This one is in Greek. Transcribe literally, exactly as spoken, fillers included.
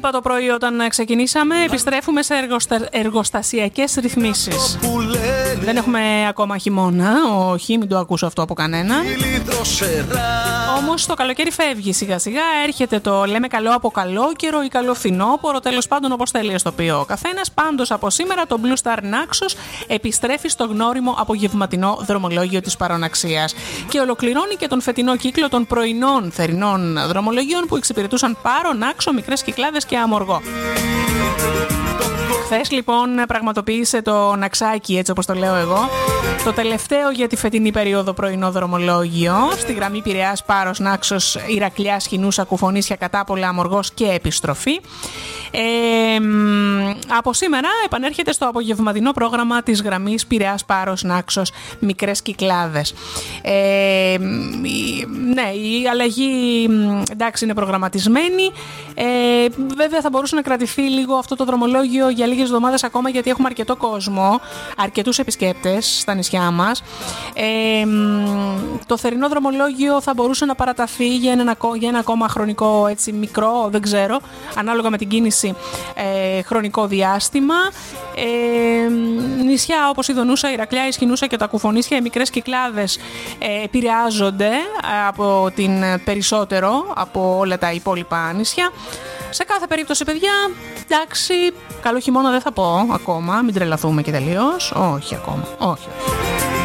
είπα το πρωί όταν ξεκινήσαμε, επιστρέφουμε σε εργοστα... εργοστασιακές ρυθμίσεις. Δεν έχουμε ακόμα χειμώνα, όχι, μην το ακούσω αυτό από κανένα. Όμως το καλοκαίρι φεύγει σιγά σιγά, έρχεται το λέμε καλό από καλό καιρό ή καλό φθινόπωρο, τέλος πάντων όπως θέλει το πει ο καθένας. Πάντως από σήμερα το Blue Star Naxos επιστρέφει στο γνώριμο απογευματινό δρομολόγιο της παροναξίας και ολοκληρώνει και τον φετινό κύκλο των πρωινών θερινών δρομολογίων που εξυπηρετούσαν Πάρο, Νάξο, Μικρές Κυκλάδες και Αμοργό. Χθες λοιπόν πραγματοποίησε το Ναξάκι, έτσι όπως το λέω εγώ, το τελευταίο για τη φετινή περίοδο πρωινό δρομολόγιο στη γραμμή Πειραιάς, Πάρος, Νάξος, Ηρακλειάς, Χινούσα, Κουφονίσια, Κατάπολα, Αμοργός και επιστροφή. Ε, από σήμερα επανέρχεται στο απογευματινό πρόγραμμα της γραμμής Πειραιάς, Πάρος, Νάξος, Μικρές Κυκλάδες. Ε, ναι, η αλλαγή εντάξει είναι προγραμματισμένη. Ε, βέβαια θα μπορούσε να κρατηθεί λίγο αυτό το δρομολόγιο για λίγες εβδομάδες ακόμα, γιατί έχουμε αρκετό κόσμο, αρκετούς επισκέπτες στα νησιά μας. Ε, το θερινό δρομολόγιο θα μπορούσε να παραταθεί για ένα, για ένα ακόμα χρονικό έτσι, μικρό, δεν ξέρω, ανάλογα με την κίνηση ε, χρονικό διάστημα. Ε, νησιά όπως η Δονούσα, η Ηρακλειά, η Σχοινούσα και τα Κουφονίσια, οι Μικρές Κυκλάδες ε, επηρεάζονται από την περισσότερο από όλα τα υπόλοιπα νησιά. Σε κάθε περίπτωση, παιδιά, εντάξει, καλό χειμώνα δεν θα πω ακόμα, μην τρελαθούμε και τελείως. Όχι ακόμα, όχι.